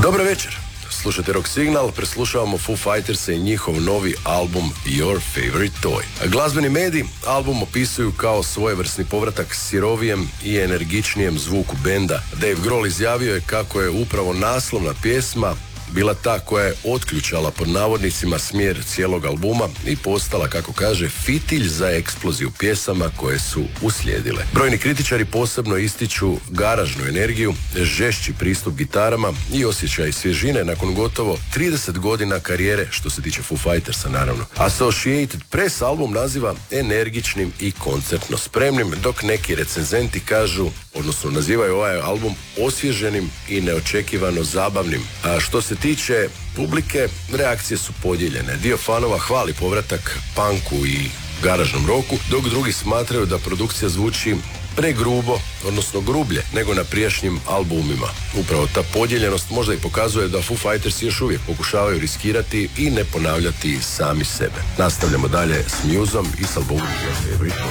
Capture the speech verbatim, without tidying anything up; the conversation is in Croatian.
Dobar večer. Slušajte Rock Signal, preslušavamo Foo Fighters i njihov novi album Your Favorite Toy. Glazbeni mediji album opisuju kao svojevrsni povratak sirovijem i energičnijem zvuku benda. Dave Grohl izjavio je kako je upravo naslovna pjesma bila ta koja je otključala pod navodnicima smjer cijelog albuma i postala, kako kaže, fitilj za eksploziju pjesama koje su uslijedile. Brojni kritičari posebno ističu garažnu energiju, žešći pristup gitarama i osjećaj svježine nakon gotovo trideset godina karijere, što se tiče Foo Fightersa naravno. Associated Press album naziva energičnim i koncertno spremnim, dok neki recenzenti kažu, odnosno nazivaju ovaj album osvježenim i neočekivano zabavnim. A što se tiče publike, reakcije su podijeljene. Dio fanova hvali povratak punku i garažnom roku, dok drugi smatraju da produkcija zvuči pregrubo, odnosno grublje, nego na prijašnjim albumima. Upravo ta podijeljenost možda i pokazuje da Foo Fighters još uvijek pokušavaju riskirati i ne ponavljati sami sebe. Nastavljamo dalje s Museom i s albumom Your Favorite Toy.